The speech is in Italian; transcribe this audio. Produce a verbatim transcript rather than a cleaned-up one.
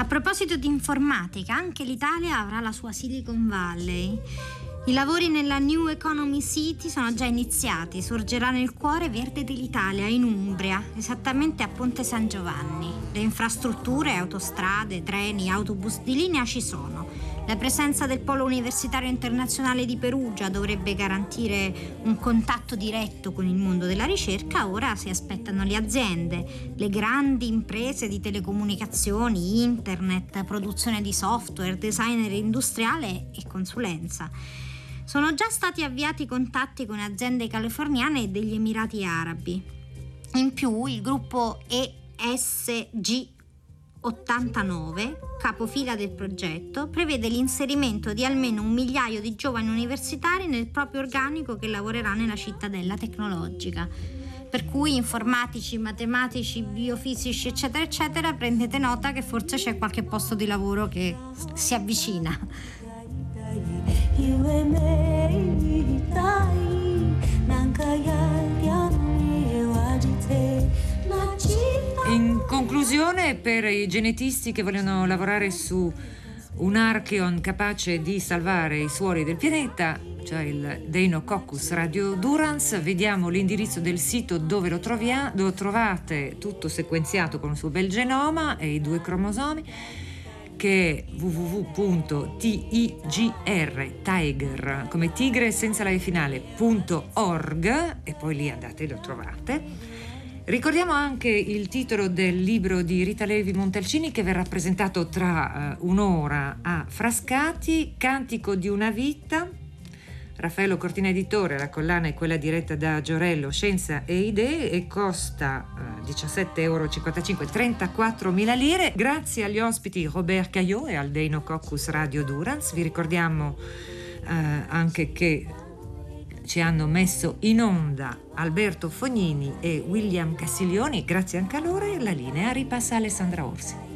A proposito di informatica, anche l'Italia avrà la sua Silicon Valley. I lavori nella New Economy City sono già iniziati, sorgerà nel cuore verde dell'Italia, in Umbria, esattamente a Ponte San Giovanni. Le infrastrutture, autostrade, treni, autobus di linea ci sono. La presenza del Polo Universitario Internazionale di Perugia dovrebbe garantire un contatto diretto con il mondo della ricerca. Ora si aspettano le aziende, le grandi imprese di telecomunicazioni, internet, produzione di software, designer industriale e consulenza. Sono già stati avviati contatti con aziende californiane e degli Emirati Arabi. In più, il gruppo E S G ottantanove, capofila del progetto, prevede l'inserimento di almeno un migliaio di giovani universitari nel proprio organico che lavorerà nella cittadella tecnologica. Per cui informatici, matematici, biofisici, eccetera, eccetera, prendete nota che forse c'è qualche posto di lavoro che si avvicina. In conclusione, per i genetisti che vogliono lavorare su un Archeon capace di salvare i suoli del pianeta, cioè il Deinococcus radiodurans, vediamo l'indirizzo del sito dove lo, trovia- lo trovate tutto sequenziato con il suo bel genoma e i due cromosomi, che è w w w punto tigr, tiger, come tigre senza la e finale, punto org, e poi lì andate e lo trovate. Ricordiamo anche il titolo del libro di Rita Levi Montalcini, che verrà presentato tra uh, un'ora a Frascati, Cantico di una vita. Raffaello Cortina editore, la collana è quella diretta da Giorello, Scienza e Idee, e costa uh, diciassette virgola cinquantacinque euro, trentaquattromila lire. Grazie agli ospiti Robert Caillot e al Deinococcus radiodurans. Vi ricordiamo uh, anche che ci hanno messo in onda Alberto Fognini e William Castiglioni. Grazie anche a loro, e la linea ripassa a Alessandra Orsi.